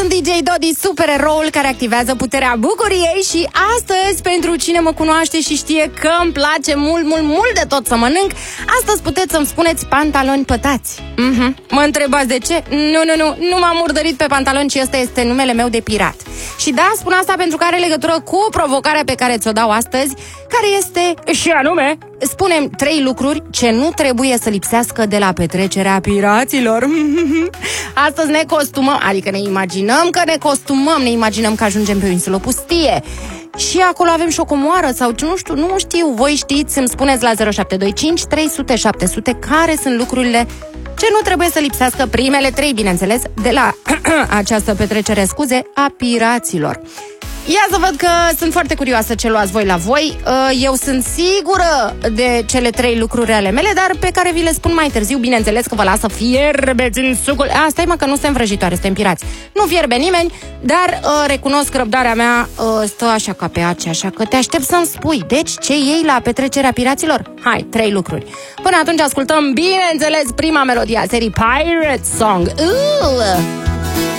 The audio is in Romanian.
sunt DJ Dodi, supereroul care activează puterea bucuriei. Și astăzi, pentru cine mă cunoaște și știe că îmi place mult de tot să mănânc, astăzi puteți să-mi spuneți pantaloni pătați. Mă întrebați de ce? Nu m-am murdărit pe pantaloni, ci ăsta este numele meu de pirat. Și da, spun asta pentru că are legătură cu provocarea pe care ți-o dau astăzi, care este, și anume, spune-mi 3 lucruri ce nu trebuie să lipsească de la petrecerea piraților. Astăzi ne costumăm, adică ne imaginăm că ne costumăm, ne imaginăm că ajungem pe o insulă pustie și acolo avem și o comoară sau nu știu, voi știți, îmi spuneți la 0725 300 700 care sunt lucrurile ce nu trebuie să lipsească, primele 3, bineînțeles, de la această petrecere, a piraților. Ia să văd că sunt foarte curioasă ce luați voi la voi. Eu sunt sigură de cele 3 lucruri ale mele, dar pe care vi le spun mai târziu, bineînțeles că vă las să fierbeți în sucul. Stai mă, că nu suntem vrăjitoare, suntem pirați. Nu fierbe nimeni, dar recunosc că răbdarea mea stă așa ca pe ace, așa că te aștept să-mi spui. Deci, ce iei la petrecerea piraților? Hai, 3 lucruri. Până atunci ascultăm, bineînțeles, prima melodie a serii Pirate Song.